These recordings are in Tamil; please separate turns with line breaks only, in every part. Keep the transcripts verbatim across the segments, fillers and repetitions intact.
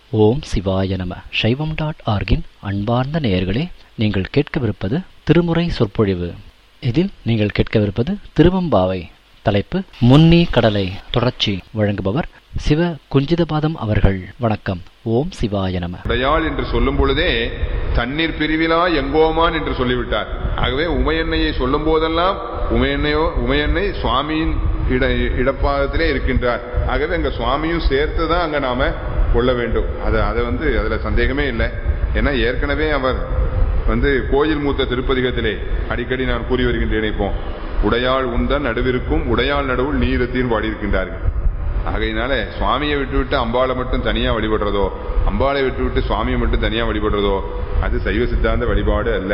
ஓம் சிவாய நம. சைவம் டாட் ஆர்கின் அன்பார்ந்த நேயர்களே, நீங்கள் கேட்கவிருப்பது திருமுறை சொற்பொழிவு. இதில் நீங்கள் கேட்கவிருப்பது திருவம்பாவை. தலைப்பு முன்னி கடலை. தொடர்ச்சி. வழங்குபவர் சிவ குஞ்சிதபாதம் அவர்கள். வணக்கம். ஓம் சிவாய நம.
உடையாள் என்று சொல்லும் பொழுதே தண்ணீர் பிரிவிலா எங்கோமான் என்று சொல்லிவிட்டார். ஆகவே உமையன்னையை சொல்லும் போதெல்லாம் உமையன்னையோ உமையன்னை சுவாமியின் இட இடப்பாகத்திலே இருக்கின்றார். ஆகவே அங்க சுவாமியும் சேர்த்துதான் அங்க நாம கொள்ள வேண்டும். அது அதை வந்து அதுல சந்தேகமே இல்லை. ஏன்னா ஏற்கனவே அவர் வந்து கோயில் மூத்த திருப்பதிகத்திலே அடிக்கடி நான் கூறி வருகின்றேன். இப்போ உடையாள் உந்தன் நடுவிற்கும் உடையாள் நடுவில் நீரத்தின் பாடியிருக்கின்றார்கள். ஆகையினால சுவாமியை விட்டு விட்டு அம்பாளை மட்டும் தனியா வழிபடுறதோ, அம்பாளை விட்டு விட்டு சுவாமியை மட்டும் தனியா வழிபடுறதோ அது சைவ சித்தாந்த வழிபாடு அல்ல.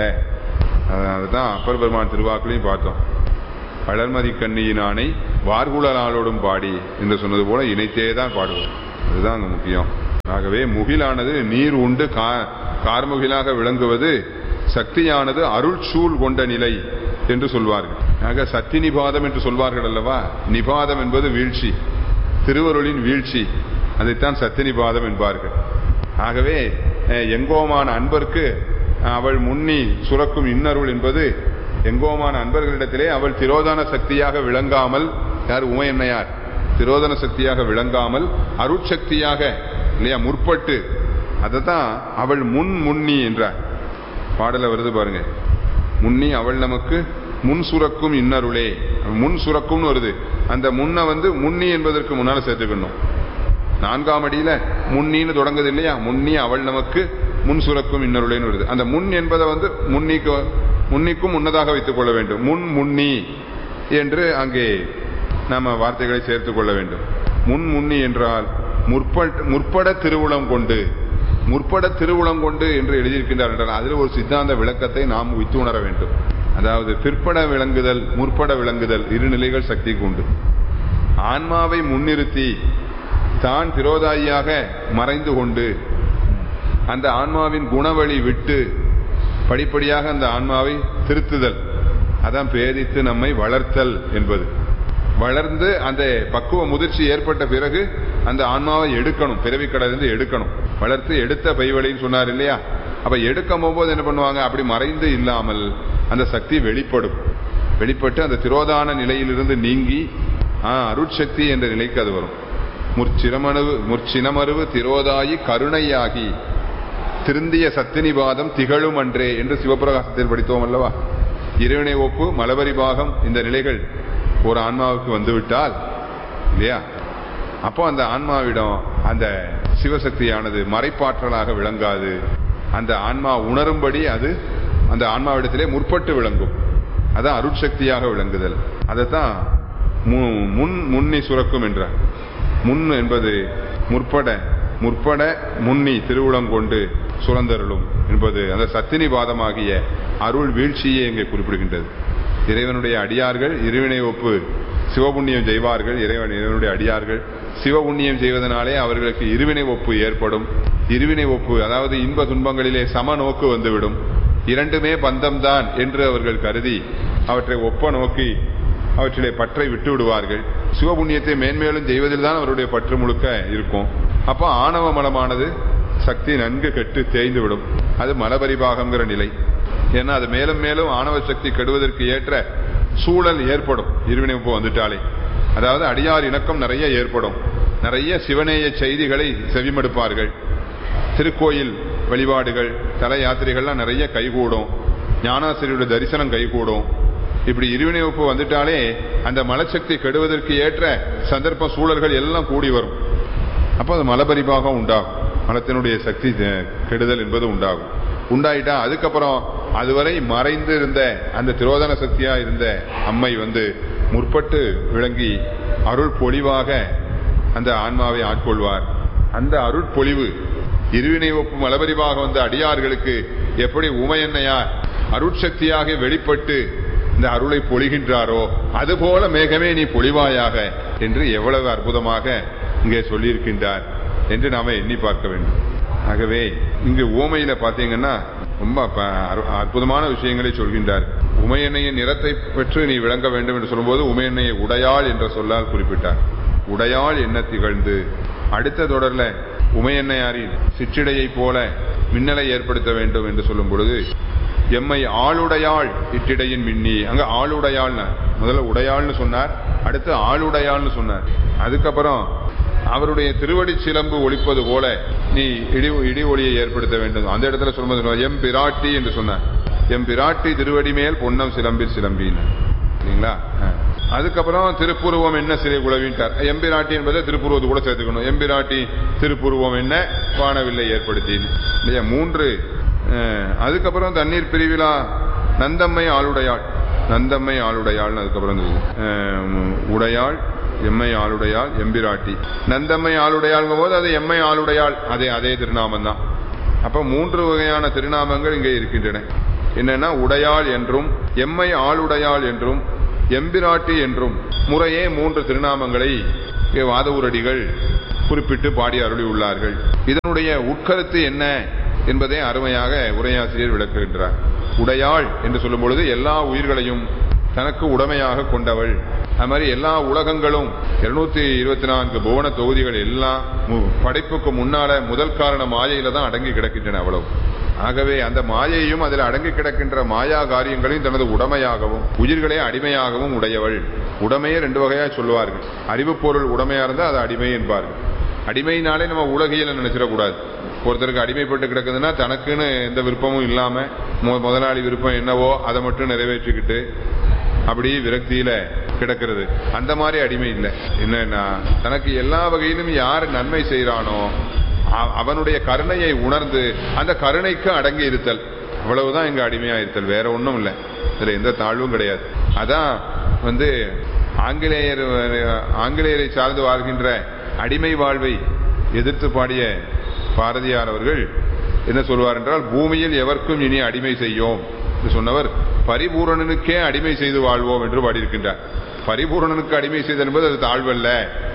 அதுதான் அப்பர் பெருமான் திருவாக்குலையும் பார்த்தோம். வளர்மதி கண்ணியினானை வார்குழலாளோடும் பாடி என்று சொன்னது போல இணைத்தேதான் பாடுவோம். அதுதான் அங்க முக்கியம். ஆகவே முகிலானது நீர் உண்டு கார்முகிலாக விளங்குவது, சக்தியானது அருள் சூழ் கொண்ட நிலை என்று சொல்வார்கள். ஆக சக்தி நிபாதம் என்று சொல்வார்கள் அல்லவா. நிபாதம் என்பது வீழ்ச்சி, திருவருளின் வீழ்ச்சி. அதைத்தான் சக்தி நிபாதம் என்பார்கள். ஆகவே எங்கோமான அன்பர்க்கு அவள் முன்னி சுரக்கும் இன்னருள் என்பது, எங்கோமான அன்பர்களிடத்திலே அவள் திரோதான சக்தியாக விளங்காமல், யார் உமையன்னையார் திரோதன சக்தியாக விளங்காமல் அருட்சக்தியாக இல்லையா முற்பட்டு, அதத்தான் அவள் முன் முன்னி என்றார். பாடல வருது பாருங்க. முன்னி அவள் நமக்கு முன் சுரக்கும் இன்னருளே. முன் சுரக்கும்னு வருது. அந்த முன்ன வந்து முன்னி என்பதற்கு முன்னால சேர்த்துக்கணும். நான்காம் அடியில முன்னின்னு தொடங்குது இல்லையா. முன்னி அவள் நமக்கு முன் சுரக்கும் இன்னருளேன்னு வருது. அந்த முன் என்பதை வந்து முன்னிக்கு முன்னிக்கும் முன்னதாக வைத்துக் கொள்ள வேண்டும். முன் முன்னி என்று அங்கே நாம வார்த்தைகளை சேர்த்துக் கொள்ள வேண்டும். முன் முன்னி என்றால் முற்பட முற்பட திருவுளம் கொண்டு, முற்பட திருவுளம் கொண்டு என்று எழுதியிருக்கின்றார் என்றால் அதில் ஒரு சித்தாந்த விளக்கத்தை நாம் வித்து உணர வேண்டும். அதாவது பிற்பட விளங்குதல் முற்பட விளங்குதல் இரு நிலைகள் சக்திக்கு உண்டு. ஆன்மாவை முன்னிறுத்தி தான் திரோதாயியாக மறைந்து கொண்டு அந்த ஆன்மாவின் குணவழி விட்டு படிப்படியாக அந்த ஆன்மாவை திருத்துதல், அதான் பேதித்து நம்மை வளர்த்தல் என்பது. வளர்ந்து அந்த பக்குவ முதிர்ச்சி ஏற்பட்ட பிறகு அந்த ஆன்மாவை எடுக்கணும், பிறவி கடலிருந்து எடுக்கணும். வளர்த்து எடுத்த பைவழின்னு சொன்னார் இல்லையா. அப்ப எடுக்கும் போது என்ன பண்ணுவாங்க, அப்படி மறைந்து இல்லாமல் அந்த சக்தி வெளிப்படும். வெளிப்பட்டு அந்த திரோதான நிலையிலிருந்து நீங்கி அருட்சக்தி என்ற நிலைக்கு அது வரும். முற்சிரமணவு முற்சினமருவு திரோதாயி கருணையாகி திருந்திய சத்தினிவாதம் திகழும் அன்றே என்று சிவபிரகாசத்தில் படித்தோம் அல்லவா. இறைவனை ஒப்பு மலபரி பாகம் இந்த நிலைகள் ஒரு ஆன்மாவுக்கு வந்துவிட்டால் இல்லையா, அப்போ அந்த ஆன்மாவிடம் அந்த சிவசக்தியானது மறைப்பாற்றலாக விளங்காது. அந்த ஆன்மா உணரும்படி அது அந்த ஆன்மாவிடத்திலே முற்பட்டு விளங்கும். அதான் அருட்சக்தியாக விளங்குதல். அதைத்தான் முன் முன்னி சுரக்கும் என்ற முன் என்பது முற்பட முற்பட முன்னி திருவுளம் கொண்டு சுரந்தருளும் என்பது அந்த சத்தினிவாதமாகிய அருள் வீழ்ச்சியை இங்கே குறிப்பிடுகின்றது. இறைவனுடைய அடியார்கள் இறைவனை ஒப்பு சிவபுண்ணியம் செய்வார்கள். இறைவன் இறைவனுடைய அடியார்கள் சிவபுண்ணியம் செய்வதனாலே அவர்களுக்கு இருவினை ஒப்பு ஏற்படும். இருவினை ஒப்பு அதாவது இன்ப துன்பங்களிலே சம நோக்கு வந்துவிடும். இரண்டுமே பந்தம்தான் என்று அவர்கள் கருதி அவற்றை ஒப்ப நோக்கி அவற்றிலே பற்றை விட்டு விடுவார்கள். சிவபுண்ணியத்தை மேன்மேலும் செய்வதில் தான் அவருடைய பற்று முழுக்க இருக்கும். அப்ப ஆணவ மலமானது சக்தி நன்கு கெட்டு தேய்ந்து விடும். அது மலபரிபாகம்ங்கிற நிலை. ஏன்னா அது மேலும் மேலும் ஆணவ சக்தி கெடுவதற்கு ஏற்ற சூழல் ஏற்படும் இருவினை ஒப்பு வந்துட்டாலே. அதாவது அடியார் இணக்கம் நிறைய ஏற்படும். நிறைய சிவநேய செய்திகளை செவிமடுப்பார்கள். திருக்கோயில் வழிபாடுகள் தல யாத்திரைகள்லாம் நிறைய கைகூடும். ஞானாசிரியருடைய தரிசனம் கைகூடும். இப்படி இருவினை ஒப்பு வந்துட்டாலே அந்த மலசக்தி கெடுவதற்கு ஏற்ற சந்தர்ப்ப சூழல்கள் எல்லாம் கூடி வரும். அப்போ அது மலபரிபாகம் உண்டாகும். மலத்தினுடைய சக்தி கெடுதல் என்பது உண்டாகும். உண்டாயிட்டா அதுக்கப்புறம் அதுவரை மறைந்து இருந்த அந்த திரோதன சக்தியா இருந்த அம்மை வந்து முற்பட்டு விளங்கி அருள் பொழிவாக அந்த ஆன்மாவை ஆட்கொள்வார். அந்த அருள் பொழிவு இருவினை ஒப்பு மலபரிவாக வந்த அடியார்களுக்கு எப்படி உமையன்னையார் அருட்சக்தியாக வெளிப்பட்டு இந்த அருளை பொழிகின்றாரோ அதுபோல மேகமே நீ பொழிவாயாக என்று எவ்வளவு அற்புதமாக இங்கே சொல்லியிருக்கின்றார் என்று நாம எண்ணி பார்க்க வேண்டும். ஆகவே இங்கு ஓமையில பாத்தீங்கன்னா ரொம்ப அற்புதமான விஷயங்களை சொல்கின்றார். உமையெண்ணையின் நிறத்தை பெற்று நீ விளங்க வேண்டும் என்று சொல்லும்போது உமையெண்ணையை உடையாள் என்ற சொல்லால் குறிப்பிட்டார். உடையாள் என்ன திகழ்ந்து அடுத்த தொடர்ல உமையன்னையாரின் சிற்றிடையை போல மின்னலை ஏற்படுத்த வேண்டும் என்று சொல்லும் பொழுது எம்மை ஆளுடையாள் இட்டிடையின் மின்னி, அங்க ஆளுடையாள் முதல்ல உடையாள்னு சொன்னார், அடுத்து ஆளுடையாள்னு சொன்னார். அதுக்கப்புறம் அவருடைய திருவடி சிலம்பு ஒலிப்பது போல நீ இடி இடி ஒளியை ஏற்படுத்த வேண்டும். அந்த இடத்துல சொல்லும்போது எம் பிராட்டி என்று சொன்னார். எம் பிராட்டி திருவடி மேல் பொன்னம் சிலம்பில் சிலம்பின்னு சரிங்களா. அதுக்கப்புறம் திருப்புருவம் என்ன சிறை குலவின்ட்டார். எம்பிராட்டி என்பதை திருப்புருவத்து கூட சேர்த்துக்கணும். எம்பிராட்டி திருப்புருவம் என்ன வானவில்லை ஏற்படுத்தின்னு இல்லையா மூன்று. அதுக்கப்புறம் தண்ணீர் பிரிவிழா நந்தம்மை ஆளுடையாள், நந்தம்மை ஆளுடையாள், அதுக்கப்புறம் உடையாள் எம்மை ஆளுடையாள் எம்பிராட்டி. நந்தம்மை ஆளுடையாள்ங்கும் போது அது எம்மை ஆளுடையாள், அதே அதே திருநாமம் தான். அப்ப மூன்று வகையான திருநாமங்கள் இங்கே இருக்கின்றன. என்னன்னா உடையாள் என்றும் எம்மை ஆளுடையாள் என்றும் எம்பிராட்டி என்றும் முறையே மூன்று திருநாமங்களை வாதவூரடிகள் குறிப்பிட்டு பாடி அருளி உள்ளார்கள். இதனுடைய உட்கருத்து என்ன என்பதை அருமையாக உரையாசிரியர் விளக்குகின்றார். உடையாள் என்று சொல்லும் பொழுது எல்லா உயிர்களையும் தனக்கு உடமையாக கொண்டவள். அது மாதிரி எல்லா உலகங்களும் இருநூத்தி இருபத்தி நான்கு புவன தொகுதிகள் எல்லாம் படைப்புக்கு முன்னால முதல் காரண மாயையில தான் அடங்கி கிடக்கின்றன. அவ்வளவு. ஆகவே அந்த மாயையும் அதில் அடங்கி கிடக்கின்ற மாயா காரியங்களையும் தனது உடமையாகவும் உயிர்களே அடிமையாகவும் உடையவள். உடமையே ரெண்டு வகையா சொல்லுவார்கள். அறிவு பொருள் உடமையா இருந்தால் அது அடிமை என்பார்கள். அடிமையினாலே நம்ம உலகியல நினைச்சிடக்கூடாது. ஒருத்தருக்கு அடிமைப்பட்டு கிடக்குதுன்னா தனக்குன்னு எந்த விருப்பமும் இல்லாம முதலாளி விருப்பம் என்னவோ அதை மட்டும் நிறைவேற்றிக்கிட்டு அப்படி விரக்தியில கிடக்கிறது. அந்த மாதிரி அடிமை இல்லை. என்னன்னா தனக்கு எல்லா வகையிலும் யார் நன்மை செய்யறானோ அவனுடைய கருணையை உணர்ந்து அந்த கருணைக்கு அடங்கி இருத்தல், அவ்வளவுதான் இங்க அடிமையா இருத்தல், வேற ஒன்றும் இல்லை. இதுல எந்த தாழ்வும் கிடையாது. அதான் வந்து ஆங்கிலேயர் ஆங்கிலேயரை சார்ந்து வாழ்கின்ற அடிமை வாழ்வை எதிர்த்து பாடிய பாரதியார் அவர்கள் என்ன சொல்வார் என்றால், பூமியில் எவருக்கும் இனி அடிமை செய்யோம் என்று சொன்னவர் பரிபூரணனுக்கே அடிமை செய்து வாழ்வோம் என்று பாடியிருக்கின்றார். பரிபூரணனுக்கு அடிமை செய்தல் என்பது அது தாழ்வல்ல.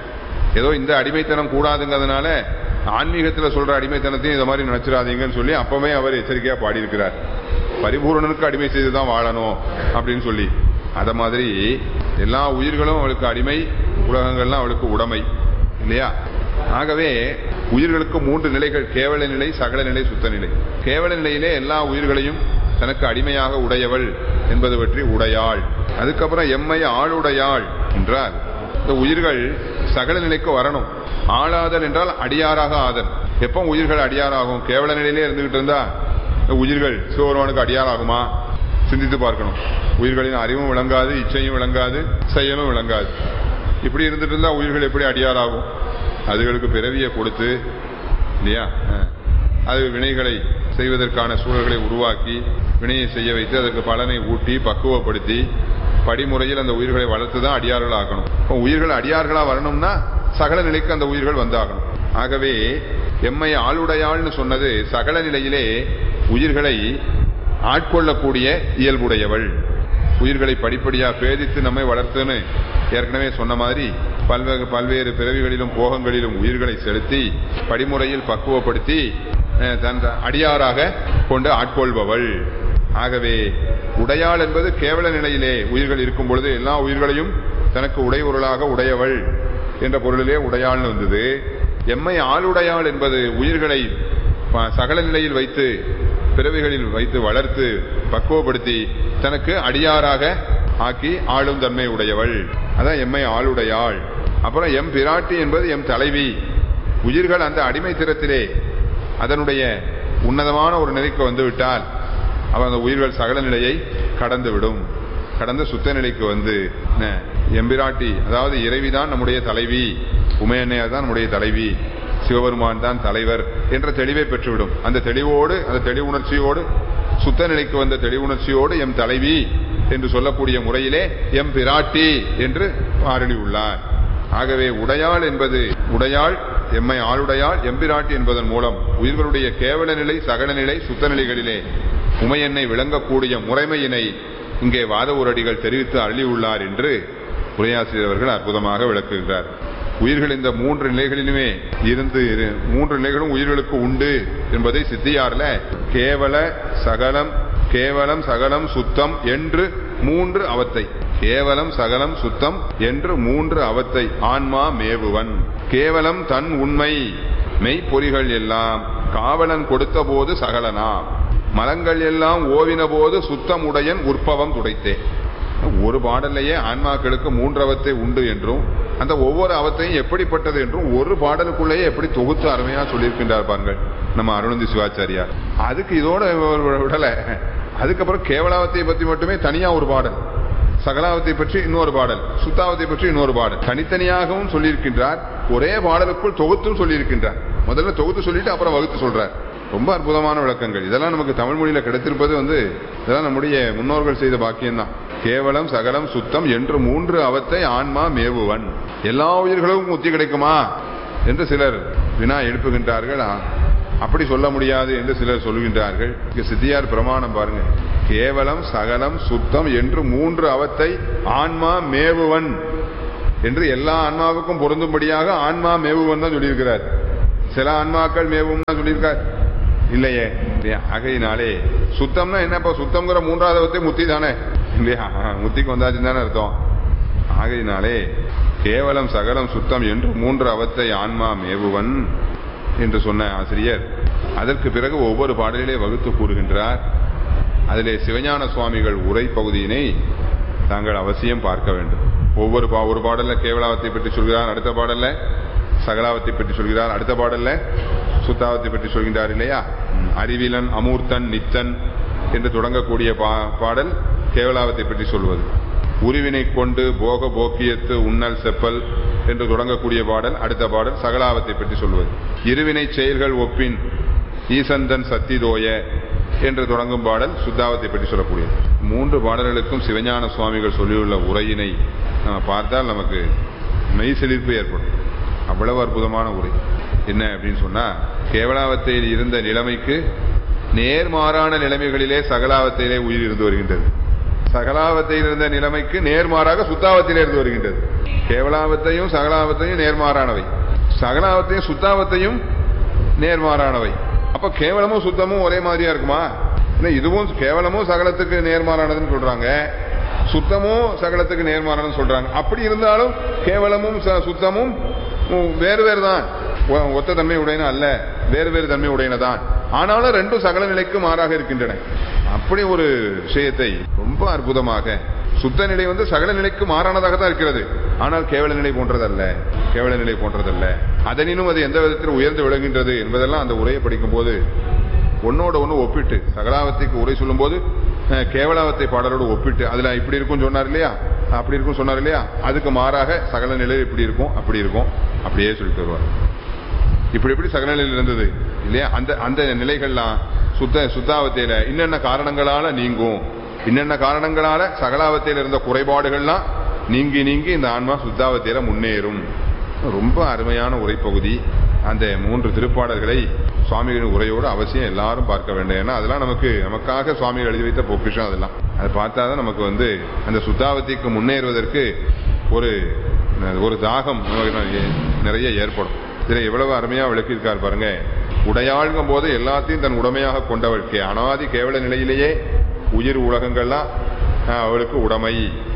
ஏதோ இந்த அடிமைத்தனம் கூடாதுங்கிறதுனால ஆன்மீகத்தில் சொல்ற அடிமைத்தனத்தையும் இந்த மாதிரி நினைச்சிடாதீங்கன்னு சொல்லி அப்பவே அவர் எச்சரிக்கையா பாடியிருக்கிறார். பரிபூரணனுக்கு அடிமை செய்துதான் வாழணும் அப்படின்னு சொல்லி. அத மாதிரி எல்லா உயிர்களும் அவளுக்கு அடிமை, உலகங்கள்லாம் அவளுக்கு உடைமை இல்லையா. ஆகவே உயிர்களுக்கு மூன்று நிலைகள், கேவல நிலை, சகல நிலை, சுத்த நிலை. கேவல நிலையிலே எல்லா உயிர்களையும் தனக்கு அடிமையாக உடையவள் என்பது பற்றி உடையாள். அதுக்கப்புறம் எம்மை ஆளுடையாள் என்றால் இந்த உயிர்கள் சகல நிலைக்கு வரணும். ஆளாதல் என்றால் அடியாராக ஆதல். எப்ப உயிர்கள் அடியாராகும்? கேவல நிலையிலே இருந்துகிட்டு இருந்தா உயிர்கள் சிவபெருமானுக்கு அடியாராகுமா? சிந்தித்து பார்க்கணும். உயிர்களின் அறிவும் விளங்காது, இச்சையும் விளங்காது, செயலும் விளங்காது. இப்படி இருந்துட்டு இருந்தா உயிர்கள் எப்படி அடியாராகும்? அதுகளுக்கு பிறவியை கொடுத்து இல்லையா, அது வினைகளை செய்வதற்கான சூழல்களை உருவாக்கி வினையை செய்ய வைத்து அதற்கு பலனை ஊட்டி பக்குவப்படுத்தி படிமுறையில் அந்த உயிர்களை வளர்த்துதான் அடியார்கள் ஆகணும். உயிர்கள் அடியார்களா வரணும்னா சகல நிலைக்கு அந்த உயிர்கள் வந்தாகணும். ஆகவே எம்மை ஆளுடையாள்னு சொன்னது சகல நிலையிலே உயிர்களை ஆட்கொள்ளக்கூடிய இயல்புடையவள். உயிர்களை படிப்படியா பேதித்து நம்மை வளர்த்துன்னு ஏற்கனவே சொன்ன மாதிரி பல்வேறு பல்வேறு பிறவிகளிலும் போகங்களிலும் உயிர்களை செலுத்தி படிமுறையில் பக்குவப்படுத்தி தன் அடியாராக கொண்டு ஆட்கொள்பவள். ஆகவே உடையாள் என்பது கேவல நிலையிலே உயிர்கள் இருக்கும் பொழுது எல்லா உயிர்களையும் தனக்கு உடையவர்களாக உடையவள் என்ற பொருளிலே உடையாள்னு வந்தது. எம்மை ஆளுடையாள் என்பது உயிர்களை சகல நிலையில் வைத்து பிறவிகளில் வைத்து வளர்த்து பக்குவப்படுத்தி தனக்கு அடியாராக ஆக்கி ஆளும் தன்மை உடையவள். அதான் எம்மை ஆளுடையாள். அப்புறம் எம் பிராட்டி என்பது எம் தலைவி. உயிர்கள் அந்த அடிமை திறத்திலே அதனுடைய உன்னதமான ஒரு நிலைக்கு வந்து விட்டால் அவன் அந்த உயிர்கள் சகல நிலையை கடந்து விடும். கடந்த சுத்த நிலைக்கு வந்து எம்பிராட்டி, அதாவது இறைவிதான் நம்முடைய தலைவி, உமையன்னையார் தான் நம்முடைய தலைவி, சிவபெருமான் தான் தலைவர் என்ற தெளிவை பெற்றுவிடும். அந்த தெளிவோடு அந்த தெளிவுணர்ச்சியோடு சுத்த நிலைக்கு வந்த தெளிவுணர்ச்சியோடு எம் தலைவி என்று சொல்லக்கூடிய முறையிலே எம் பிராட்டி என்று அருளி உள்ளார். ஆகவே உடையாள் என்பது உடையாள், எம்மை ஆளுடையாள், எம்பிராட்டி என்பதன் மூலம் உயிர்களுடைய கேவல நிலை, சகல நிலை, சுத்த நிலைகளிலே உமையெண்ணை விளங்கக்கூடிய முறைமையினை இங்கே வாதவூரடிகள் தெரிவித்து அருளியுள்ளார் என்று உரையாசிரியர் அவர்கள் அற்புதமாக விளக்குகிறார். உயிர்கள் இந்த மூன்று நிலைகளிலுமே இருந்து மூன்று நிலைகளும் உயிர்களுக்கு உண்டு என்பதை சித்தியார்ல கேவல சகலம் கேவலம் சகலம் சுத்தம் என்று மூன்று அவத்தை, கேவலம் சகலம் சுத்தம் என்று மூன்று அவத்தை ஆன்மா மேவுவன். கேவலம் தன் உண்மை மெய்ப்பொறிகள் எல்லாம் காவலன் கொடுத்த போது சகலனாம், மலங்கள் எல்லாம் ஓவின போது சுத்தம் உடையன் உற்பவம் துடைத்தே. ஒரு பாடலையே ஆன்மாக்களுக்கு மூன்று அவத்தை உண்டு என்றும் அந்த ஒவ்வொரு அவத்தையும் எப்படிப்பட்டது என்றும் ஒரு பாடலுக்குள்ளேயே எப்படி தொகுத்து அருமையா சொல்லியிருக்கின்றார் பாருங்கள் நம்ம அருணந்தி சிவாச்சாரியார். அதுக்கு இதோட விடல. அதுக்கப்புறம் கேவலாவத்தை பத்தி மட்டுமே தனியா ஒரு பாடல், சகலாவத்தை பற்றி இன்னொரு பாடல், சுத்தாவத்தை பற்றி இன்னொரு பாடல், தனித்தனியாகவும் சொல்லியிருக்கின்றார். ஒரே பாடலுக்குள் தொகுத்தும் சொல்லியிருக்கின்றார். முதல்ல தொகுத்து சொல்லிட்டு அப்புறம் வகுத்து சொல்றார். ரொம்ப அற்புதமான விளக்கங்கள். இதெல்லாம் நமக்கு தமிழ் மொழியில கிடைத்திருப்பது வந்து இதெல்லாம் நம்முடைய முன்னோர்கள் செய்த பாக்கியம்தான். கேவலம் சகலம் சுத்தம் என்று மூன்று அவத்தை ஆன்மா மேவுவன். எல்லா உயிர்களுக்கும் முத்தி கிடைக்குமா என்று சிலர் வினா எழுப்புகின்றார்கள். அப்படி சொல்ல முடியாது என்று சிலர் சொல்கின்றார்கள். சித்தியார் பிரமாணம் பாருங்க. கேவலம் சகலம் சுத்தம் என்று மூன்று அவத்தை ஆன்மா மேவுவன் என்று எல்லா ஆன்மாவுக்கும் பொருந்தும்படியாக ஆன்மா மேவுவன் தான் சொல்லியிருக்கிறார். சில ஆன்மாக்கள் மேவும் தான் சொல்லியிருக்கார் இல்லையே. ஆகையினாலே சுத்தம்னா என்னப்பா, சுத்தம்ங்கிற மூன்றாவது அவத்தை முத்தி தானே இல்லையா, முத்திக்கு வந்தாச்சு தானே அர்த்தம். ஆகையினாலே கேவலம் சகலம் சுத்தம் என்று மூன்று அவத்தை ஆன்மா மேவுவன் என்று சொன்ன ஆசிரியர் அதற்கு பிறகு ஒவ்வொரு பாடலிலே வகுத்து கூறுகின்றார். அதிலே சிவஞான சுவாமிகள் உரை பகுதியினை தாங்கள் அவசியம் பார்க்க வேண்டும். ஒவ்வொரு பா ஒரு பாடல்ல கேவலாவத்தை பற்றி சொல்கிறார், அடுத்த பாடல்ல சகலாவத்தை பற்றி சொல்கிறார், அடுத்த பாடல்ல சுத்தாவத்தை பற்றி சொல்கின்றார் இல்லையா. அறிவிலன் அமூர்த்தன் நித்தன் என்று தொடங்கக்கூடிய பாடல் கேவலாவத்தை பற்றி சொல்வது. உருவினை கொண்டு போக போக்கியத்து உன்னல் செப்பல் என்று தொடங்கக்கூடிய பாடல் அடுத்த பாடல் சகலாவத்தை பற்றி சொல்வது. இருவினை செயல்கள் ஒப்பின் ஈசந்தன் சத்திதோய என்று தொடங்கும் பாடல் சுத்தாவத்தை பற்றி சொல்லக்கூடியது. மூன்று பாடல்களுக்கும் சிவஞான சுவாமிகள் சொல்லியுள்ள உரையினை நம்ம பார்த்தால் நமக்கு மெய் செழிப்பு ஏற்படும். அவ்வளவு அற்புதமான உரை. என்ன அப்படின்னு சொன்னா, கேவலாவத்தையில் இருந்த நிலைமைக்கு நேர்மாறான நிலைமைகளிலே சகலாவத்தையிலே உயிர் இருந்து வருகின்றது. சகலாவத்தையில் இருந்த நிலைமைக்கு நேர்மாறாக சுத்தாவத்திலே இருந்து வருகின்றது. கேவலாவத்தையும் சகலாவத்தையும் நேர்மாறானவை, சகலாவத்தையும் சுத்தாவத்தையும் நேர்மாறானவை. அப்ப கேவலமும் சுத்தமும் ஒரே மாதிரியா இருக்குமா? இதுவும் கேவலமும் சகலத்துக்கு நேர்மாறானதுன்னு சொல்றாங்க, சுத்தமும் சகலத்துக்கு நேர்மாறானு சொல்றாங்க. அப்படி இருந்தாலும் கேவலமும் சுத்தமும் வேறு வேறு தான், ஒத்த தன்மை உடையன அல்ல, வேறு வேறு தன்மை உடையனதான். ஆனாலும் ரெண்டும் சகல நிலைக்கு மாறாக இருக்கின்றன. அப்படி ஒரு விஷயத்தை ரொம்ப அற்புதமாக, சுத்த நிலை வந்து சகல நிலைக்கு மாறானதாக தான் இருக்கிறது, ஆனால் கேவல நிலை போன்றதல்ல, கேவல நிலை போன்றதல்ல. அதனினும் அது எந்த விதத்தில் உயர்ந்து விளங்குகின்றது என்பதெல்லாம் அந்த உரையை படிக்கும் போது ஒன்னோட ஒன்னு ஒப்பிட்டு, சகலாவத்தைக்கு உரை சொல்லும் போது கேவலாவத்தை பாடலோடு ஒப்பிட்டு, அதுல இப்படி இருக்கும் சொன்னார் இல்லையா, அப்படி இருக்கும் சொன்னார் இல்லையா, அதுக்கு மாறாக சகல நிலை இப்படி இருக்கும் அப்படி இருக்கும் அப்படியே சொல்லிட்டு வருவார். இப்படி எப்படி சகல நிலையில் இருந்தது இல்லையா, அந்த அந்த நிலைகள்லாம் சுத்த சுத்தாவத்தையில இன்னென்ன காரணங்களால நீங்கும், இன்னென்ன காரணங்களால சகலாவத்தையில இருந்த குறைபாடுகள்லாம் நீங்கி நீங்கி இந்த ஆன்மா சுத்தாவத்தையில முன்னேறும். ரொம்ப அருமையான உரைப்பகுதி. அந்த மூன்று திருப்பாடல்களை சுவாமிகளின் உரையோடு அவசியம் எல்லாரும் பார்க்க வேண்டும். ஏன்னா அதெல்லாம் நமக்கு நமக்காக சுவாமிகள் எழுதி வைத்த பொக்கிஷம். அதெல்லாம் அதை பார்த்தாதான் நமக்கு வந்து அந்த சுத்தாவத்திக்கு முன்னேறுவதற்கு ஒரு ஒரு தாகம் நிறைய ஏற்படும். இதுல எவ்வளவு அருமையா விளக்கியிருக்கார் பாருங்க. உடையாள்கும் போது எல்லாத்தையும் தன் உடமையாக கொண்டவளுக்கு அனாதி கேவல நிலையிலேயே உயிர் உலகங்கள்லாம் அவளுக்கு உடைமை,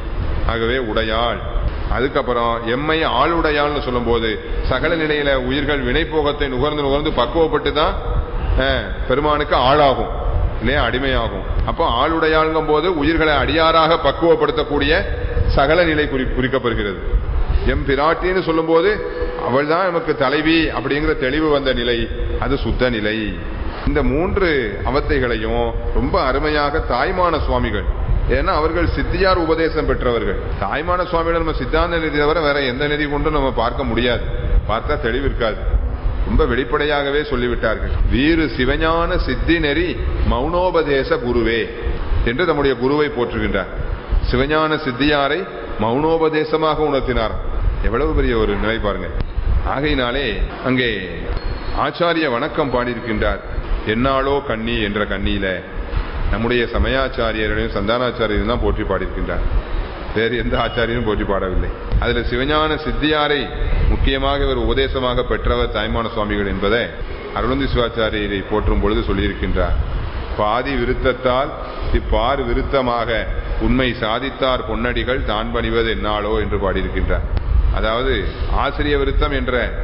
ஆகவே உடையாள். அதுக்கப்புறம் எம்மை ஆளுடையாள்னு சொல்லும் போது சகல நிலையில உயிர்கள் வினைப்போகத்தை நுகர்ந்து நுகர்ந்து பக்குவப்பட்டு தான் பெருமானுக்கு ஆளாகும் இல்லையா, அடிமையாகும். அப்போ ஆளுடையாள்ங்கும் போது உயிர்களை அடியாராக பக்குவப்படுத்தக்கூடிய சகல நிலை குறி குறிக்கப்படுகிறது. எம் பிராட்டின்னு சொல்லும் போது அவள் தான் நமக்கு தலைவி அப்படிங்கிற தெளிவு வந்த நிலை, அது சுத்த நிலை. இந்த மூன்று அவத்தைகளையும் ரொம்ப அருமையாக தாய்மான சுவாமிகள், ஏன்னா அவர்கள் சித்தியார் உபதேசம் பெற்றவர்கள். தாய்மான சுவாமிகள் நம்ம சித்தாந்த நிதி தவிர வேற எந்த நிதி கொண்டும் நம்ம பார்க்க முடியாது, பார்த்தா தெளிவு இருக்காது. ரொம்ப வெளிப்படையாகவே சொல்லிவிட்டார்கள். வீறு சிவஞான சித்தி நெறி மௌனோபதேச குருவே என்று நம்முடைய குருவை போற்றுகின்றார். சிவஞான சித்தியாரை மௌனோபதேசமாக உணர்த்தினார். எவ்வளவு பெரிய ஒரு நிலை பாருங்க. ஆகையினாலே அங்கே ஆச்சாரிய வணக்கம் பாடியிருக்கின்றார். என்னாலோ கண்ணி என்ற கண்ணியில நம்முடைய சமயாச்சாரியர்களையும் சந்தானாச்சாரியரையும் தான் போற்றி பாடியிருக்கின்றார். வேறு எந்த ஆச்சாரியரும் போற்றி பாடவில்லை. அதுல சிவஞான சித்தியாரை முக்கியமாக இவர் உபதேசமாக பெற்றவர் தாய்மான சுவாமிகள் என்பதை அருணந்தி சிவாச்சாரியரை போற்றும் பொழுது சொல்லியிருக்கின்றார். பாதி விருத்தத்தால் இப்பார் விருத்தமாக உண்மை சாதித்தார் பொன்னடிகள் தான் பணிவது என்னாலோ என்று பாடியிருக்கின்றார். அதாவது ஆசிரிய விருத்தம் என்ற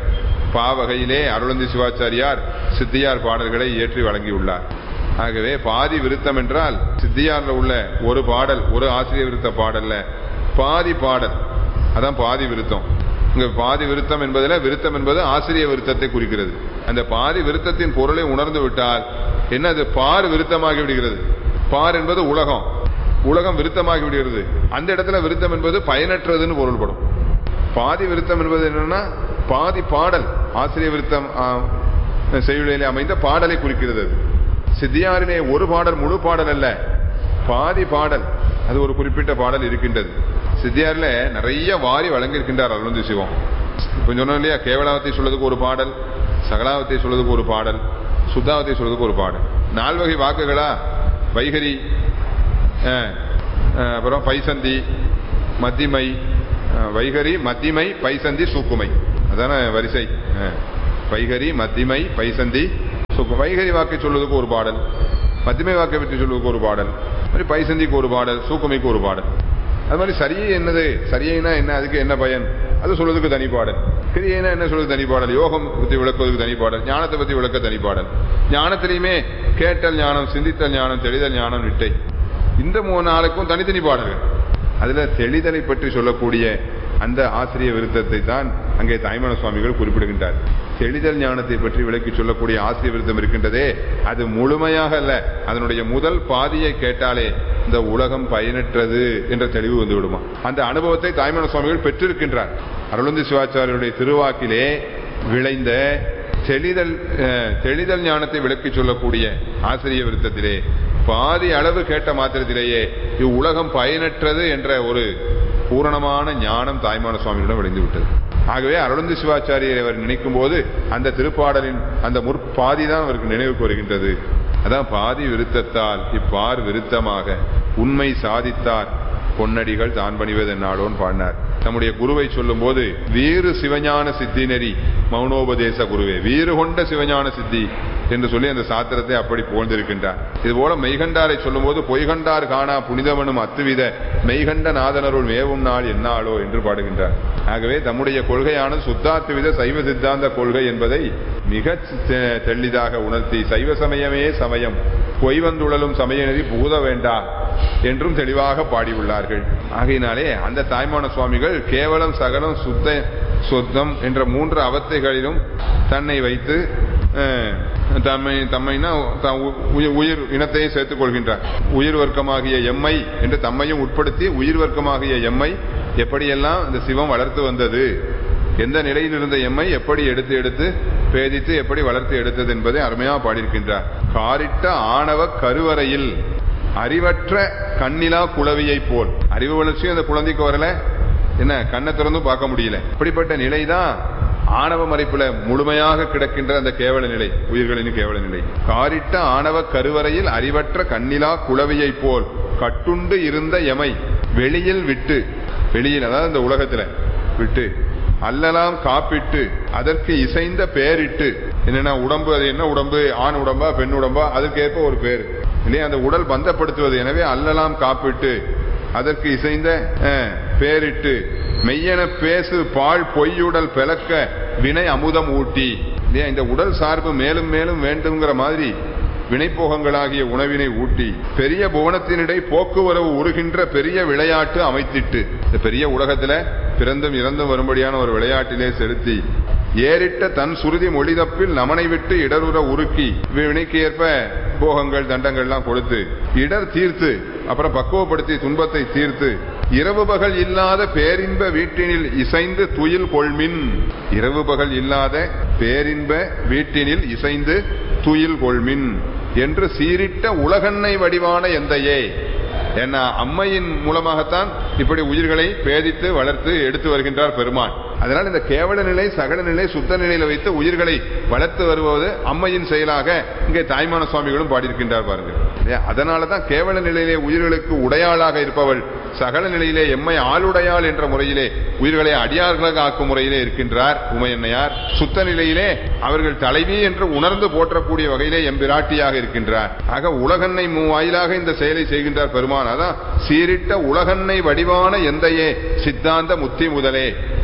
பாவகையிலே அருளந்தி சிவாச்சாரியார் சித்தியார் பாடல்களை இயற்றி வழங்கியுள்ளார். ஆகவே பாதி விருத்தம் என்றால் சித்தியார்ல உள்ள ஒரு பாடல், ஒரு ஆசிரிய விருத்த பாடல்ல பாதி பாடல், அதான் பாதி விருத்தம். இங்க பாதி விருத்தம் என்பதில் விருத்தம் என்பது ஆசிரிய விருத்தத்தை குறிக்கிறது. அந்த பாதி விருத்தத்தின் பொருளை உணர்ந்து விட்டால் என்ன, அது பார் விருத்தமாகி விடுகிறது. பார் என்பது உலகம், உலகம் விருத்தமாகி விடுகிறது. அந்த இடத்துல விருத்தம் என்பது பயனற்றதுன்னு பொருள்படும். பாதி விருத்தம் என்பது என்னன்னா பாதி பாடல், ஆசிரிய விருத்தம் செய்யுளிலே அமைந்த பாடலை குறிக்கிறது. சித்தியாரிலே ஒரு பாடல் முழு பாடல் அல்ல, பாதி பாடல், அது ஒரு குறிப்பிட்ட பாடல் இருக்கின்றது. சித்தியாரில நிறைய வாரி வழங்கியிருக்கின்றார் அருளந்தி சிவம். இப்ப சொன்னோம் இல்லையா, கேவலாவத்தை சொல்றதுக்கு ஒரு பாடல், சகலாவத்தை சொல்றதுக்கு ஒரு பாடல், சுத்தாவத்தை சொல்றதுக்கு ஒரு பாடல். நால்வகை வாக்குகளா, வைகரி, அப்புறம் பைசந்தி, மத்திமை, வைகரி மத்திமை பைசந்தி சூக்குமை, அதான வரிசை. வைகரி மத்திமை பைசந்தி சூக்கு. வைகரி வாக்கை சொல்வதற்கு ஒரு பாடல், மத்திமை வாக்கை பற்றி சொல்வதற்கு ஒரு பாடல், மாதிரி பைசந்திக்கு ஒரு பாடல், சூக்குமைக்கு ஒரு பாடல். அது மாதிரி சரியை என்னது, சரியைனா என்ன, அதுக்கு என்ன பயன், அது சொல்வதற்கு தனி பாடல். கிரியைனா என்ன சொல்வது தனி பாடல், யோகம் பற்றி விளக்குவதற்கு தனி பாடல், ஞானத்தை பற்றி விளக்க தனி பாடல். ஞானத்திலையுமே கேட்டல் ஞானம், சிந்தித்தல் ஞானம், தெளிதல் ஞானம், நிட்டை, இந்த மூணு நாளுக்கும் தனித்தனி பாடல்கள். அதுல தெளிதலை பற்றி சொல்லக்கூடிய அந்த ஆசிரிய விருத்தத்தை தான் அங்கே தாய்மான சுவாமிகள் குறிப்பிடுகின்றார். தெளிதல் ஞானத்தை பற்றி விளக்கி சொல்லக்கூடிய ஆசிரிய விருத்தம் இருக்கின்றதே, அது முழுமையாக அல்ல, அதனுடைய முதல் பாதியை கேட்டாலே இந்த உலகம் பயனற்றது என்ற தெளிவு வந்து விடுமா. அந்த அனுபவத்தை தாய்மான சுவாமிகள் பெற்றிருக்கின்றார். அருளந்தி சிவாச்சாரியருடைய திருவாக்கிலே விளைந்த தெளிதல் தெளிதல் ஞானத்தை விளக்கி சொல்லக்கூடிய ஆசிரிய விருத்தத்திலே பாதி அளவு கேட்ட மாத்திரத்திலேயே இவ்வுலகம் பயனற்றது என்ற ஒரு பூரணமான ஞானம் தாய்மான சுவாமியிடம் விளைந்து விட்டது. ஆகவே அருளந்தி சிவாச்சாரியரை அவர் நினைக்கும் போது அந்த திருப்பாடலின் அந்த முற்பாதி தான் அவருக்கு நினைவுக்கு வருகின்றது. அதான் பாதி விருத்தத்தால் இப்பார் விருத்தமாக உண்மை சாதித்தார் பொன்னடிகள் தான் பணிவது என்னாலோன்னு பாடினார். நம்முடைய குருவை சொல்லும் போது வீறு சிவஞான சித்தி நெறி மௌனோபதேச குருவே, வீறு கொண்ட சிவஞான சித்தி என்று சொல்லி அந்த சாத்திரத்தை அப்படி புகழ்ந்திருக்கின்றார். இதுபோல மெய்கண்டாரை சொல்லும் போது பொய்கண்டார் காணா புனிதவனும் அத்துவித மெய்கண்ட நாதனருள் மேவும் நாள் என்னாலோ என்று பாடுகின்றார். ஆகவே தம்முடைய கொள்கையானது சுத்தாத்துவித சைவ சித்தாந்த கொள்கை என்பதை மிக தெளிதாக உணர்த்தி சைவ சமயமே சமயம் பொய் வந்துழலும் சமய நெறி புகுத வேண்டா என்றும் தெளிவாக பாடியுள்ளார்கள். ஆகையினாலே அந்த தாய்மான சுவாமிகள் கேவலம் சகலம் சுத்த சொத்தம் என்ற மூன்று அவத்தைகளிலும் தன்னை வைத்து தம்மை தம்மைனா உயிர் இனத்தையே சேர்த்துக் கொள்கின்றார். உயிர் வர்க்கமாகிய எம்மை என்று தம்மையும் உட்படுத்தி உயிர் வர்க்கமாகிய எம்மை எப்படியெல்லாம் இந்த சிவம் வளர்த்து வந்தது, எந்த நிலையில் இருந்த எம்மை எப்படி எடுத்து எடுத்து பேதித்து எப்படி வளர்த்து எடுத்தது என்பதை அருமையாக பாடியிருக்கின்றார். காரிட்ட ஆணவ கருவறையில் அறிவற்ற கண்ணிலா குளவியை போல், அறிவு வளர்ச்சியும் அந்த குழந்தைக்கு வரல, என்ன கண்ணை திறந்தும் பார்க்க முடியல. இப்படிப்பட்ட நிலைதான் ஆணவ மறைப்புல முழுமையாக கிடக்கின்ற அந்த கேவல நிலை, உயிர்களின் கேவல நிலை. காரிட்ட ஆணவ கருவறையில் அறிவற்ற கண்ணிலா குளவியை போல் கட்டுண்டு இருந்த எமை வெளியில் விட்டு, வெளியில் அதாவது இந்த உலகத்துல விட்டு அல்லலாம் காப்பிட்டு அதற்கு இசைந்த பேரிட்டு, என்னன்னா உடம்பு, அது என்ன உடம்பு, ஆண் உடம்பா பெண் உடம்பா, அதுக்கேற்ப ஒரு பேர் இல்லையா, அந்த உடல் பந்தப்படுத்துவது. எனவே அல்லலாம் காப்பிட்டு அதற்கு இசைந்த பேரிட்டு மெய்யென பேசு பால் பொய்யுடல் பிளக்க வினை அமுதம் ஊட்டி, இல்லையா, இந்த உடல் சார்பு மேலும் மேலும் வேண்டுங்கிற மாதிரி வினைப்போகங்களாகிய உணவினை ஊட்டி பெரிய புவனத்தினிடை போக்குவரவு உருகின்ற பெரிய விளையாட்டு அமைத்திட்டு, இந்த பெரிய உலகத்துல பிறந்தும் இறந்தும் வரும்படியான ஒரு விளையாட்டிலே செலுத்தி ஏறிட்ட தன் சுருதி மொழிதப்பில் நமனை விட்டு இடருற உருக்கி வினைக்கு ஏற்ப போகங்கள் தண்டங்கள்லாம் கொடுத்து இடர் தீர்த்து அப்புறம் பக்குவப்படுத்தி துன்பத்தை தீர்த்து இரவு பகல் இல்லாத பேரின்ப வீட்டினில் இசைந்து துயில் கொள்மின், இரவு பகல் இல்லாத பேரின்ப வீட்டினில் இசைந்து துயில் கொள்மின் என்று சீரிட்ட உலகன்னை வடிவான எந்தையே. ஏன்னா அம்மையின் மூலமாகத்தான் இப்படி உயிர்களை பேதித்து வளர்த்து எடுத்து வருகின்றார் பெருமான். அதனால் இந்த கேவல நிலை சகல நிலை சுத்த நிலையில வைத்து உயிர்களை வளர்த்து வருவது அம்மையின் செயலாக இங்கே தாய்மான சுவாமிகளும் பாடியிருக்கின்றார் பாருங்கள். அதனாலதான் கேவல நிலையிலே உயிர்களுக்கு உடையாளாக இருப்பவள் சகல நிலையிலே எம்மை ஆளுடையாள் என்ற முறையிலே உயிர்களை அடியார்களாக ஆக்கும் முறையிலே இருக்கின்றார் உமையன்னையார். சுத்த நிலையிலே அவர்கள் தலைவி என்று உணர்ந்து போற்றக்கூடிய வகையிலே எம்பிராட்டியாக இருக்கின்றார். ஆக உலகன்னை வாயிலாக இந்த செயலை செய்கின்றார் பெருமான். அதான் சீரிட்ட உலகன்னை வடிவான எந்தையே சித்தாந்த முத்தி முதலே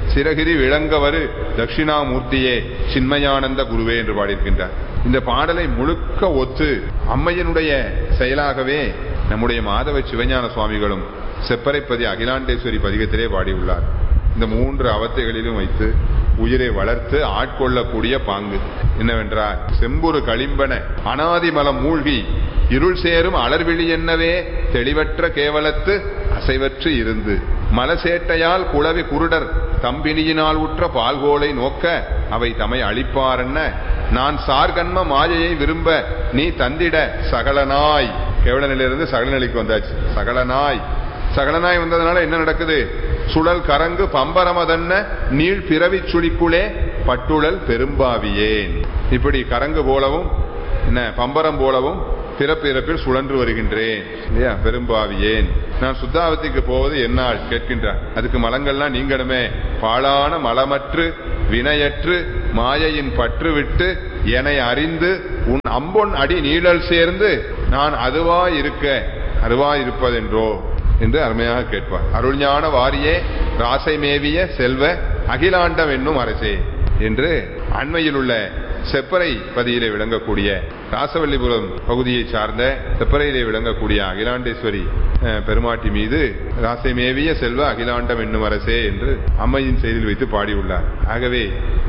சிறகிரி விளங்கவரு தட்சிணாமூர்த்தியே சின்மயானந்த குருவே என்று பாடியிருக்கின்றார். இந்த பாடலை முழுக்க ஒத்து அம்மையனுடைய செயலாகவே நம்முடைய மாதவ சிவஞான சுவாமிகளும் செப்பரைப்பதி அகிலாண்டேஸ்வரி பதிகத்திலே பாடியுள்ளார். இந்த மூன்று அவத்தைகளிலும் வைத்து உயிரை வளர்த்து ஆட்கொள்ளக்கூடிய பாங்கு என்னவென்றால், செம்புரு களிம்பன அனாதிமலம் மூழ்கி இருள் சேரும் அலர்விழி என்னவே தெளிவற்ற கேவலத்து அசைவற்று இருந்து மலசேட்டையால் குளவி குருடர் தம்பினியினால் உற்ற பால்கோலை நோக்க அவை தமை அளிப்பாரென்ன நான் சார்கன்ம மாயையை விரும்ப நீ தந்திட சகலனாய். கேவல நிலையிலிருந்து சகல நிலைக்கு வந்தாச்சு. சகலனாய் சகலனாய் வந்ததுனால என்ன நடக்குது? சுழல் கரங்கு பம்பரமதன்ன நீள் பிறவி சுழிக்குளே பட்டுழல் பெரும்பாவியேன். இப்படி கரங்கு போலவும் என்ன பம்பரம் போலவும் பிறப்பிறப்பில் சுழன்று வருகின்றேன் இல்லையா? பெரும்பாவியேன். நான் சுத்தாவத்திற்கு போவது என்னால் கேட்கின்றார். அதுக்கு மலங்கள்லாம் நீங்கணுமே. பாழான மலமற்று வினையற்று மாயையின் பற்று விட்டு என அறிந்து உன் அம்பொன் அடி நீழல் சேர்ந்து நான் அதுவா இருக்க அதுவா இருப்பதென்றோ என்று அருமையாக கேட்பார். அருள்ஞான வாரியே ராசை மேவிய செல்வ அகிலாண்டம் என்னும் அரசே என்று அண்மையில் உள்ள செப்பரை பதியிலே விளங்கக்கூடிய ராசவல்லிபுரம் பகுதியை சார்ந்த செப்பரையிலே விளங்கக்கூடிய அகிலாண்டேஸ்வரி பெருமாட்டி மீது ராசை மேவிய செல்வ அகிலாண்டம் என்னும் அரசே என்று அம்மையின் செய்தியில் வைத்து பாடியுள்ளார். ஆகவே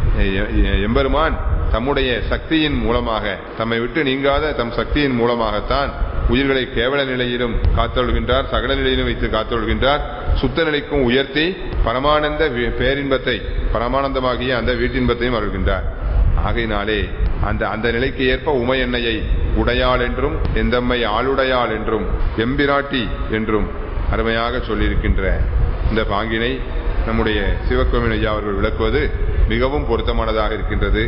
எம்பெருமான் தம்முடைய சக்தியின் மூலமாக, தம்மை விட்டு நீங்காத தம் சக்தியின் மூலமாகத்தான் உயிர்களை கேவல நிலையிலும் காத்தொழுகின்றார், சகல நிலையிலும் வைத்து காத்தொழுகின்றார். சுத்த நிலைக்கும் உயர்த்தி பரமானந்த பேரின்பத்தை, பரமானந்தமாகிய அந்த வீட்டின்பத்தையும் அருள்கின்றார். ஆகையினாலே அந்த அந்த நிலைக்கு ஏற்ப உமையன்னையை உடையாள் என்றும் எந்தம்மை ஆளுடையாள் என்றும் எம்பிராட்டி என்றும் அருமையாக சொல்லியிருக்கின்ற இந்த பாங்கினை நம்முடைய சிவக்கோவில் ஐயா அவர்கள் விளக்குவது மிகவும் பொருத்தமானதாக இருக்கின்றது.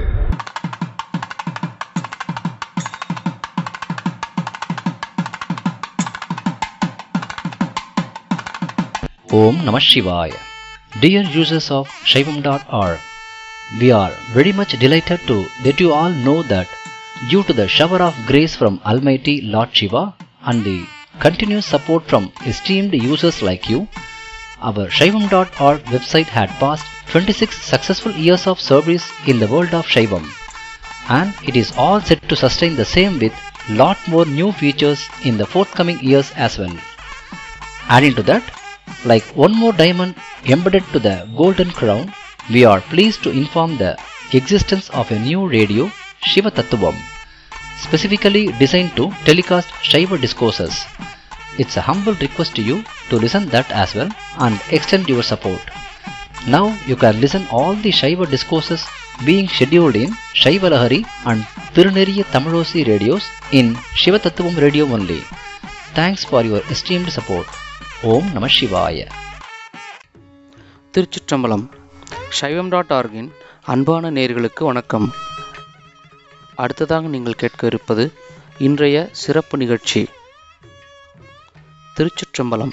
Om Namah Shivaya. Dear users of Shaivam dot org, we are very much delighted to let you all know that due to the shower of grace from Almighty Lord Shiva and the continuous support from esteemed users like you, our Shaivam dot org website had passed twenty-six successful years of service in the world of Shaivam, and it is all set to sustain the same with lot more new features in the forthcoming years as well. Adding to that, like one more diamond embedded to the golden crown, we are pleased to inform the existence of a new radio, Shiva Tattvam, specifically designed to telecast Shiva discourses. It's a humble request to you to listen that as well and extend your support. Now you can listen all the Shiva discourses being scheduled in Shiva Lahari and Tiruneriya Tamilosi radios in Shiva Tattvam radio only. Thanks for your esteemed support. ஓம் நம சிவாய.
திருச்சிற்றம்பலம். சைவம் டாட் ஆர்கின் அன்பான நேயர்களுக்கு வணக்கம். அடுத்ததாக நீங்கள் கேட்க இருப்பது இன்றைய சிறப்பு நிகழ்ச்சி. திருச்சிற்றம்பலம்.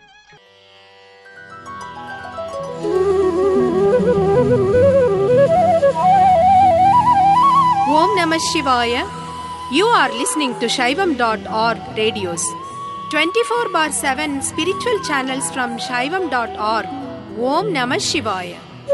ஓம் நம சிவாய. You are listening to Shaivam dot org radios. twenty-four bar seven spiritual channels from Shaivam dot org. Om Namah Shivaya.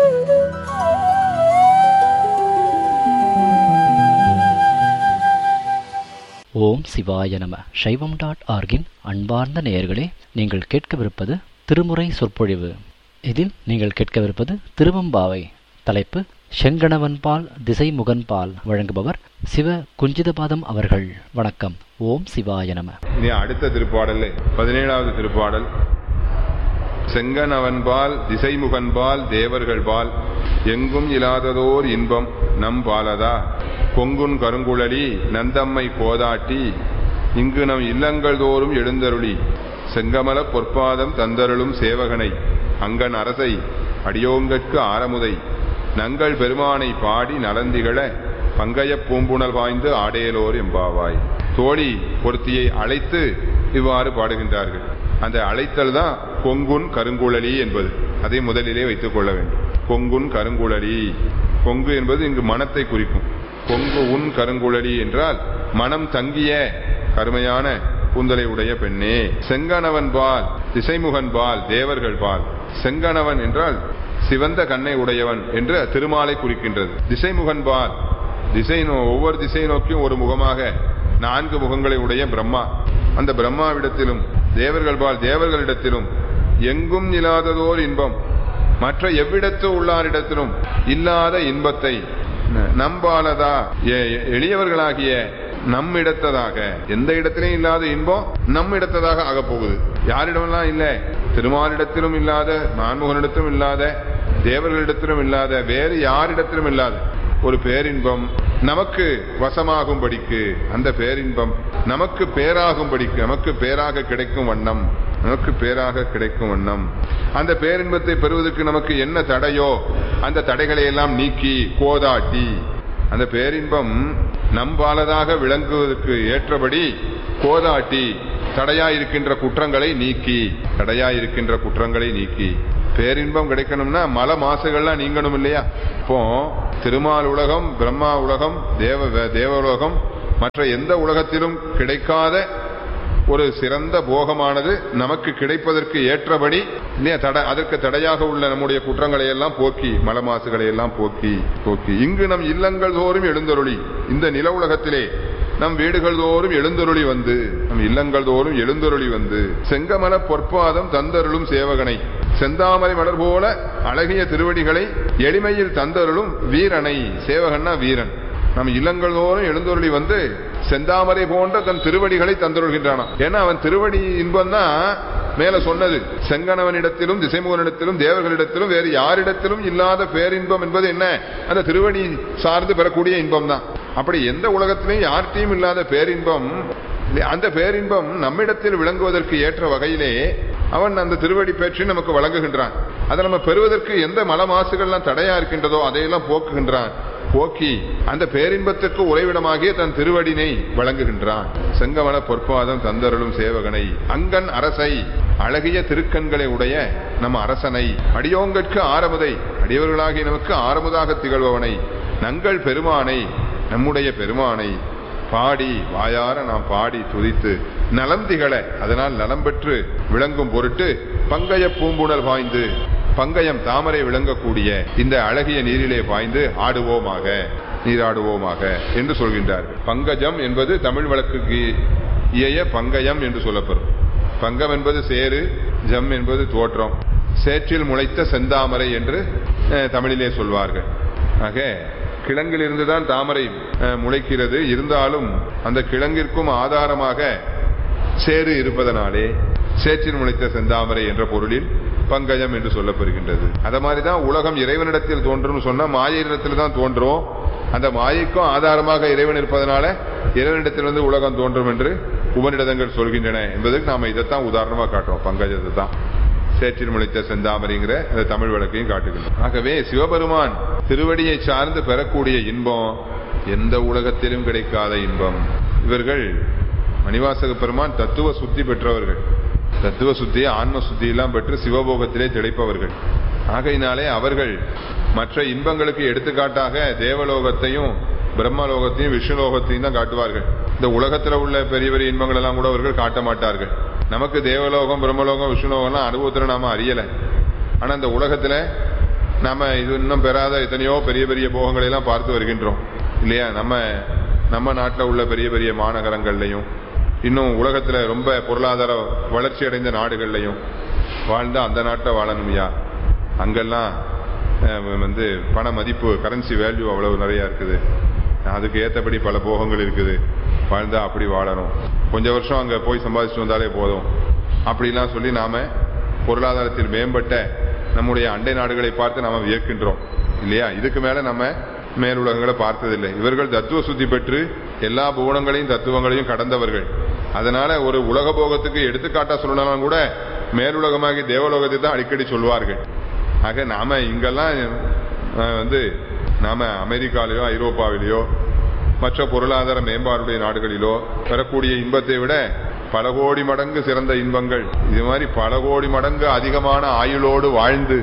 ஓம் சிவாய நம. சைவம் டாட் ஆர்கின் அன்பார்ந்த நேயர்களே, நீங்கள் கேட்கவிருப்பது திருமுறை சொற்பொழிவு. இதில் நீங்கள் கேட்கவிருப்பது திருவம்பாவை. தலைப்பு செங்கணவன்பால் திசைமுகன்பால். வழங்குபவர் சிவ குஞ்சிதபாதம் அவர்கள். வணக்கம். ஓம் சிவாய நம.
இனி அடுத்த திருப்பாடல் பதினேழாவது திருப்பாடல். செங்கணவன்பால் திசைமுகன்பால் தேவர்கள்பால் எங்கும் இல்லாததோர் இன்பம் நம் பாலதா கொங்குன் கருங்குழலி நந்தம்மை கோதாட்டி இங்கு நம் இல்லங்கள் தோறும் எழுந்தருளி செங்கமல பொற்பாதம் தந்தருளும் சேவகனை அங்கன் அரசை அடியோங்கற்கு ஆரமுதை நங்கள் பெருமானை பாடி நலந்திகள பங்கைய பூம்புணல் வாய்ந்து ஆடேலோர் எம்பாவாய். தோழி பொருத்தியை அழைத்து இவ்வாறு பாடுகின்றார்கள். அந்த அழைத்தல் தான் கொங்குன் கருங்குழலி என்பது. அதை முதலிலே வைத்துக் கொள்ள வேண்டும். கொங்குன் கருங்குழலி. கொங்கு என்பது இங்கு மனத்தை குறிக்கும். கொங்கு உன் கருங்குழலி என்றால் மனம் தங்கிய கருமையான கூந்தலை உடைய பெண்ணே. செங்கணவன் பால் திசைமுகன் பால் தேவர்கள் பால். செங்கணவன் என்றால் சிவந்த கண்ணை உடையவன் என்று திருமாலை குறிக்கின்றது. திசைமுகன்பால் திசை ஒவ்வொரு திசை நோக்கியும் ஒரு முகமாக நான்கு முகங்களை உடைய பிரம்மா, அந்த பிரம்மாவிடத்திலும் தேவர்கள் பால் தேவர்களிடத்திலும் எங்கும் இல்லாததோர் இன்பம், மற்ற எவ்விடத்து உள்ளாரிடத்திலும் இல்லாத இன்பத்தை நம்பாலதா எளியவர்களாகிய நம்மிடத்ததாக, எந்த இடத்திலும் இல்லாத இன்பம் நம்மிடத்ததாக ஆக போகுது. யாரிடமெல்லாம் இல்லை, திருமாலிடத்திலும் இல்லாத, நான்முகனிடத்திலும் இல்லாத, தேவர்களிடத்திலும் இல்லாத, வேறு யாரிடத்திலும் இல்லாத ஒரு பேரின்பம் நமக்கு வசமாகும்படிக்கு, அந்த பேரின்பம் நமக்கு பேராகும்படிக்கு, நமக்கு பேராக கிடைக்கும் வண்ணம், நமக்கு பேராக கிடைக்கும் வண்ணம் அந்த பேரின்பத்தை பெறுவதற்கு நமக்கு என்ன தடையோ அந்த தடைகளை எல்லாம் நீக்கி கோதாட்டி, அந்த பேரின்பம் நம்பாலதாக விளங்குவதற்கு ஏற்றபடி கோதாட்டி தடையாயிருக்கின்ற குற்றங்களை நீக்கி, தடையாயிருக்கின்ற குற்றங்களை நீக்கி பேரின்பம் கிடைக்கணும்னா மல மாசுகள்லாம் நீங்கணும் இல்லையா? இப்போ திருமால் உலகம், பிரம்மா உலகம், தேவ தேவலோகம் மற்ற எந்த உலகத்திலும் கிடைக்காத ஒரு சிறந்த போகமானது நமக்கு கிடைப்பதற்கு ஏற்றபடி இல்லையா, தடை அதற்கு தடையாக உள்ள நம்முடைய குற்றங்களை எல்லாம் போக்கி, மல மாசுகளை எல்லாம் போக்கி போக்கி இங்கு நம் இல்லங்கள் தோறும் எழுந்தருளி, இந்த நில உலகத்திலே நம் வீடுகள் தோறும் எழுந்தருளி வந்து, நம் இல்லங்கள் தோறும் எழுந்தருளி வந்து செங்கமல பொற்பாதம் தந்தருளும் சேவகனை, செந்தாமரை மலர் போல அழகிய திருவடிகளை எளிமையில் தந்தருளும் வீரனை, சேவகன்னா வீரன், நம் இல்லங்கள் தோறும் எழுந்தருளி வந்து செந்தாமரை போன்ற தன் திருவடிகளை தந்தருள்கின்றான். ஏன்னா அவன் திருவடி இன்பம் தான் மேல சொன்னது. செங்கணவனிடத்திலும் திசைமுகனிடத்திலும் தேவர்களிடத்திலும் வேறு யாரிடத்திலும் இல்லாத பேரின்பம் என்பது என்ன? அந்த திருவடி சார்ந்து பெறக்கூடிய இன்பம் தான். அப்படி எந்த உலகத்திலையும் யார்கிட்டையும் இல்லாத பேரின்பம், அந்த பேரின்பம் நம்மிடத்தில் விளங்குவதற்கு ஏற்ற வகையிலே அவன் அந்த திருவடி பேற்றி நமக்கு வழங்குகின்றான். அதை நம்ம பெறுவதற்கு எந்த மல மாசுகள்லாம் தடையா இருக்கின்றதோ அதையெல்லாம் போக்குகின்றான். போக்கி அந்த பேரின்பத்துக்கு உறைவிடமாகிய தன் திருவடினை வழங்குகின்றான். செங்கமல பொற்பாதம் தந்தருளும் சேவகனை, அங்கன் அரசை, அழகிய திருக்கண்களை உடைய நம்ம அரசனை, அடியோங்கற்கு ஆரமுதை, அடியவர்களாகிய நமக்கு ஆரமுதாக திகழ்பவனை, நங்கள் பெருமானை, நம்முடைய பெருமானை பாடி வாயார நாம் பாடி துதித்து நலம் திகழ, அதனால் நலம் பெற்று விளங்கும் பொருட்டு பங்கய பூம்புணல் பாய்ந்து, பங்கயம் தாமரை விளங்கக்கூடிய இந்த அழகிய நீரிலே பாய்ந்து ஆடுவோமாக, நீராடுவோமாக என்று சொல்கின்றார். பங்கஜம் என்பது தமிழ் வழக்குக்கு இயைய பங்கயம் என்று சொல்லப்படும். பங்கம் என்பது சேரு, ஜம் என்பது தோற்றம், சேற்றில் முளைத்த செந்தாமரை என்று தமிழிலே சொல்வார்கள். ஆக கிழங்கில் இருந்துதான் தாமரை முளைக்கிறது. இருந்தாலும் அந்த கிழங்கிற்கும் ஆதாரமாக சேரு இருப்பதனாலே சேற்றில் முளைத்த செந்தாமரை என்ற பொருளில் பங்கஜம் என்று சொல்லப்படுகின்றது. அத மாதிரிதான் உலகம் இறைவனிடத்தில் தோன்றும் சொன்னா மாயையிடத்தில் தான் தோன்றும். அந்த மாயைக்கும் ஆதாரமாக இறைவன் இருப்பதனால இறைவனிடத்தில் வந்து உலகம் தோன்றும் என்று உபநிடதங்கள் சொல்கின்றன என்பதற்கு நாம இதைத்தான் உதாரணமா காட்டுறோம். பங்கஜத்தை தான் சேற்றில் முளைத்த செந்தாமரைங்கிற அந்த தமிழ் வழக்கையும் காட்டுகின்றோம். ஆகவே சிவபெருமான் திருவடியை சார்ந்து பெறக்கூடிய இன்பம் எந்த உலகத்திலும் கிடைக்காத இன்பம். இவர்கள் மணிவாசக பெருமான் தத்துவ சுத்தி பெற்றவர்கள். தத்துவ சுத்தி, ஆன்ம சுத்தி எல்லாம் பெற்று சிவபோகத்திலே திளைப்பவர்கள். ஆகையினாலே அவர்கள் மற்ற இன்பங்களுக்கு எடுத்துக்காட்டாக தேவலோகத்தையும் பிரம்மலோகத்தையும் விஷ்ணுலோகத்தையும் தான் காட்டுவார்கள். இந்த உலகத்தில் உள்ள பெரிய பெரிய இன்பங்கள் எல்லாம் கூட அவர்கள் காட்ட மாட்டார்கள். நமக்கு தேவலோகம், பிரம்மலோகம், விஷ்ணுலோகம்லாம் அனுபவத்தில் நாம அறியல. ஆனா இந்த உலகத்துல நாம இது இன்னும் பெறாத எத்தனையோ பெரிய பெரிய போகங்களை எல்லாம் பார்த்து வருகின்றோம் இல்லையா? நம்ம நம்ம நாட்டில் உள்ள பெரிய பெரிய மாநகரங்கள்லையும் இன்னும் உலகத்துல ரொம்ப பொருளாதார வளர்ச்சி அடைந்த நாடுகள்லையும் வாழ்ந்தா அந்த நாட்டை வாழணும்யா. அங்கெல்லாம் வந்து பண மதிப்பு, கரன்சி வேல்யூ அவ்வளவு நிறைய இருக்குது. அதுக்கு ஏற்றபடி பல போகங்கள் இருக்குது. வாழ்ந்தா அப்படி வாழணும், கொஞ்ச வருஷம் அங்க போய் சம்பாதிச்சுட்டு வந்தாலே போதும் அப்படிலாம் சொல்லி நாம பொருளாதாரத்தில் மேம்பட்ட நம்முடைய அண்டை நாடுகளை பார்த்து நாம வியக்கின்றோம் இல்லையா? இதுக்கு மேல நம்ம மேலுலகங்களை பார்த்ததில்லை. இவர்கள் தத்துவ சுத்தி பெற்று எல்லா புவனங்களையும் தத்துவங்களையும் கடந்தவர்கள். அதனால ஒரு உலக போகத்துக்கு எடுத்துக்காட்டா சொல்லலாம் கூட மேலுலகமாகி தேவலோகத்தை தான் அடிக்கடி சொல்வார்கள். ஆக நாம இங்கெல்லாம் வந்து நாம அமெரிக்காலேயோ ஐரோப்பாவிலேயோ மற்ற பொருளாதார மேம்பாடுடைய நாடுகளிலோ பெறக்கூடிய இன்பத்தை விட பல கோடி மடங்கு சிறந்த இன்பங்கள், இது மாதிரி பல கோடி மடங்கு அதிகமான ஆயுளோடு வாழ்ந்து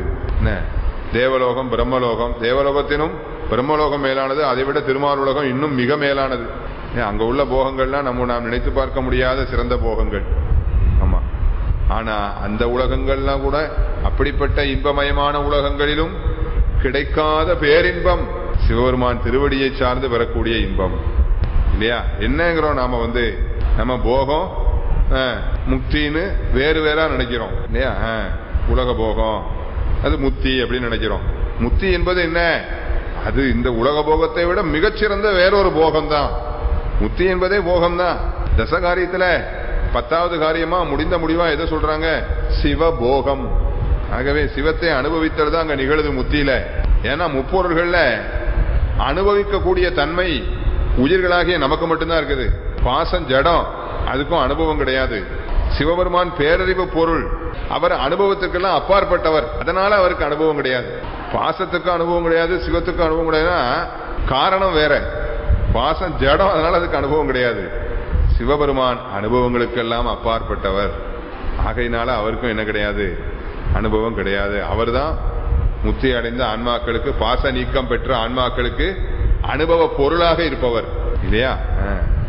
தேவலோகம், பிரம்மலோகம், தேவலோகத்தினும் பிரம்மலோகம் மேலானது, அதை விட திருமாலுலகம் இன்னும் மிக மேலானது. அங்க உள்ள போகங்கள்லாம் நம்ம நாம் நினைத்து பார்க்க முடியாத சிறந்த போகங்கள். ஆமா, ஆனா அந்த உலகங்கள்லாம் கூட அப்படிப்பட்ட இன்பமயமான உலகங்களிலும் கிடைக்காத பேரின்பம் சிவபெருமான் திருவடியை சார்ந்து பெறக்கூடிய இன்பம் இல்லையா? என்னங்கிறோம் நாம வந்து நம்ம போகம் முக்தின்னு வேறு வேறா நினைக்கிறோம் இல்லையா? உலக போகம் அது முக்தி அப்படின்னு நினைக்கிறோம். முக்தி என்பது என்ன? அது இந்த உலக போகத்தை விட மிகச்சிறந்த வேறொரு போகம்தான். முக்தி என்பதே போகம்தான். தசகாரியத்துல பத்தாவது காரியமா முடிந்த முடிவா எதை சொல்றாங்க? சிவபோகம். ஆகவே சிவத்தை அனுபவித்தல் தான் அங்க நிகழுது முத்தியில. ஏன்னா முப்பொருள்கள்ல அனுபவிக்கக்கூடிய தன்மை உயிர்களாகிய நமக்கு மட்டும்தான் இருக்குது. பாசம் ஜடம், அதுக்கும் அனுபவம் கிடையாது. சிவபெருமான் பேரறிவு பொருள், அவர் அனுபவத்துக்கெல்லாம் அப்பாற்பட்டவர், அதனால அவருக்கு அனுபவம் கிடையாது. பாசத்துக்கு அனுபவம் கிடையாது, சிவத்துக்கு அனுபவம் கிடையாதுன்னா காரணம் வேற. பாசம் ஜடம், அதனால அதுக்கு அனுபவம் கிடையாது. சிவபெருமான் அனுபவங்களுக்கெல்லாம் அப்பாற்பட்டவர், ஆகையினால அவருக்கும் என்ன கிடையாது? அனுபவம் கிடையாது. அவர் தான் முக்தி அடைந்த ஆன்மாக்களுக்கு, பாச நீக்கம் பெற்ற ஆன்மாக்களுக்கு அனுபவ பொருளாக இருப்பவர் இல்லையா?